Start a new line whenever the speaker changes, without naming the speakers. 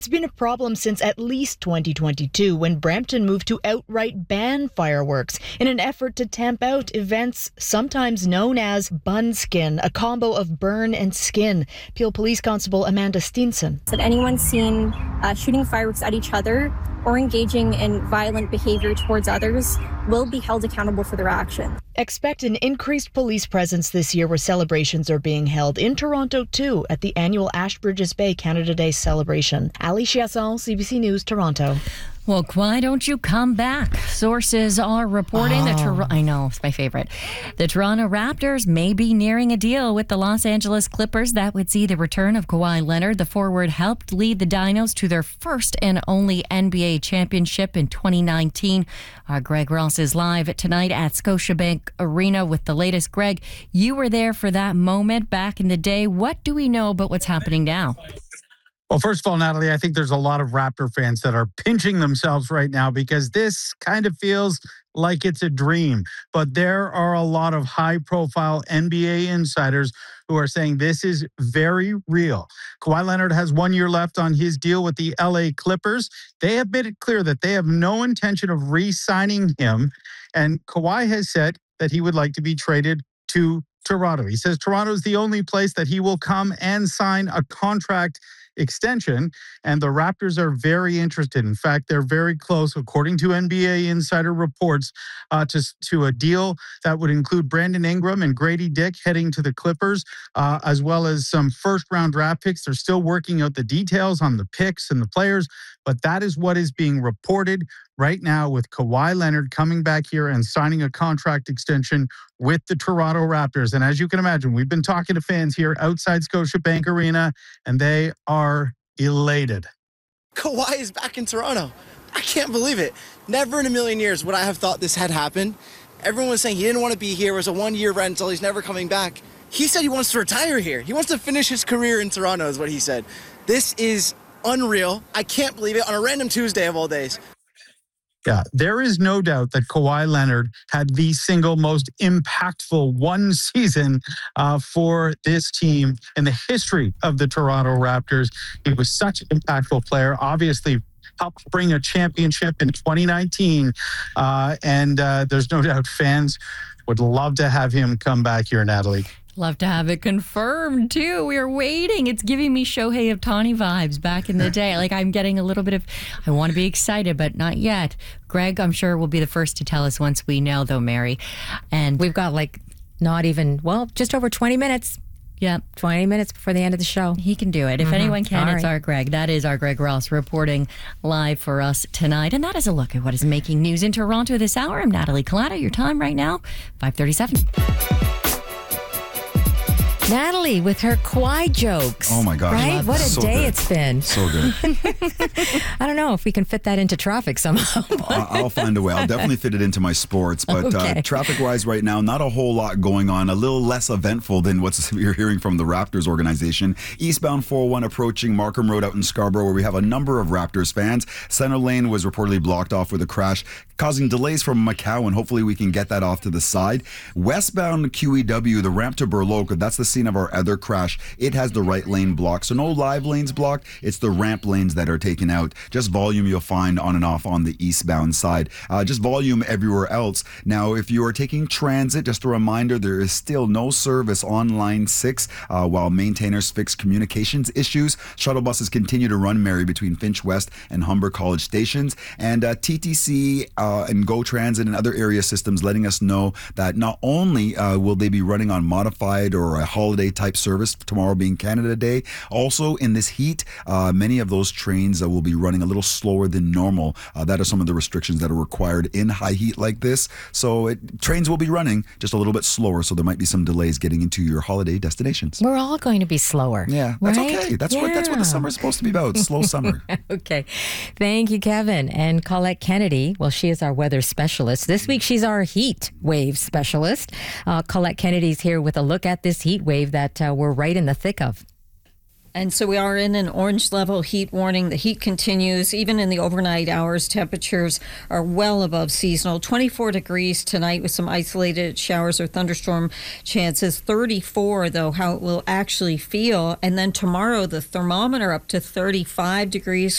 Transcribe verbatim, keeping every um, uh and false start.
It's been a problem since at least twenty twenty-two when Brampton moved to outright ban fireworks in an effort to tamp out events sometimes known as bunskin, a combo of burn and skin. Peel Police Constable Amanda Steenson.
That anyone seen uh, shooting fireworks at each other or engaging in violent behavior towards others will be held accountable for their actions.
Expect an increased police presence this year where celebrations are being held in Toronto too at the annual Ashbridges Bay Canada Day celebration. Ali Chiasson, C B C News, Toronto.
Well, why don't you come back? Sources are reporting
oh.
that Tor- I know, it's my favorite. The Toronto Raptors may be nearing a deal with the Los Angeles Clippers that would see the return of Kawhi Leonard. The forward helped lead the Dinos to their first and only N B A championship in twenty nineteen. Our Greg Ross is live tonight at Scotiabank Arena with the latest. Greg, you were there for that moment back in the day. What do we know about what's happening now?
Well, first of all, Natalie, I think there's a lot of Raptor fans that are pinching themselves right now because this kind of feels like it's a dream. But there are a lot of high-profile N B A insiders who are saying this is very real. Kawhi Leonard has one year left on his deal with the L A Clippers. They have made it clear that they have no intention of re-signing him. And Kawhi has said that he would like to be traded to Toronto. He says Toronto is the only place that he will come and sign a contract extension, and the Raptors are very interested. In fact, they're very close, according to N B A insider reports, uh, to, to a deal that would include Brandon Ingram and Grady Dick heading to the Clippers, uh, as well as some first-round draft picks. They're still working out the details on the picks and the players, but that is what is being reported right now with Kawhi Leonard coming back here and signing a contract extension with the Toronto Raptors. And as you can imagine, we've been talking to fans here outside Scotiabank Arena, and they are elated.
Kawhi is back in Toronto. I can't believe it. Never in a million years would I have thought this had happened. Everyone was saying he didn't want to be here. It was a one-year rental. He's never coming back. He said he wants to retire here. He wants to finish his career in Toronto is what he said. This is unreal. I can't believe it on a random Tuesday of all days.
Yeah, there is no doubt that Kawhi Leonard had the single most impactful one season uh, for this team in the history of the Toronto Raptors. He was such an impactful player, obviously helped bring a championship in twenty nineteen. Uh, and uh, there's no doubt fans would love to have him come back here, Natalie.
Love to have it confirmed, too. We are waiting. It's giving me Shohei Ohtani vibes back in the day. Like, I'm getting a little bit of, I want to be excited, but not yet. Greg, I'm sure, will be the first to tell us once we know, though, Mary. And
we've got, like, not even, well, just over twenty minutes.
Yeah,
twenty minutes before the end of the show.
He can do it. If mm-hmm. anyone can, All it's right. our Greg. That is our Greg Ross reporting live for us tonight. And that is a look at what is making news in Toronto this hour. I'm Natalie Collada. Your time right now, five thirty-seven.
Natalie with her Kawhi jokes.
Oh my gosh.
Right? What a
so
day
good.
it's been.
So good.
I don't know if we can fit that into traffic somehow.
I'll find a way. I'll definitely fit it into my sports. But
okay.
uh, traffic-wise right now, not a whole lot going on. A little less eventful than what you're hearing from the Raptors organization. Eastbound four oh one approaching Markham Road out in Scarborough, where we have a number of Raptors fans. Center lane was reportedly blocked off with a crash, causing delays from Macau, and hopefully we can get that off to the side. Westbound Q E W, the ramp to Burloak, that's the scene of our other crash. It has the right lane blocked, so no live lanes blocked. It's the ramp lanes that are taken out. Just volume you'll find on and off on the eastbound side. Uh, just volume everywhere else. Now, if you are taking transit, just a reminder, there is still no service on line six uh, while maintainers fix communications issues. Shuttle buses continue to run, Mary, between Finch West and Humber College stations. And uh, T T C uh, and Go Transit and other area systems letting us know that not only uh, will they be running on modified or a holiday type service, tomorrow being Canada Day, also in this heat, uh, many of those trains uh, will be running a little slower than normal. Uh, that are some of the restrictions that are required in high heat like this. So it, trains will be running just a little bit slower, so there might be some delays getting into your holiday destinations.
We're all going to be slower.
Yeah, that's
right?
okay. That's
yeah.
what that's what the summer is supposed to be about. Slow summer.
Okay. Thank you, Kevin. And Colette Kennedy, well, she is our weather specialist. This week, she's our heat wave specialist. Uh, Colette Kennedy's here with a look at this heat wave that uh, we're right in the thick of.
And so we are in an orange level heat warning. The heat continues. Even in the overnight hours, temperatures are well above seasonal. twenty-four degrees tonight with some isolated showers or thunderstorm chances. thirty-four, though, how it will actually feel. And then tomorrow, the thermometer up to thirty-five degrees.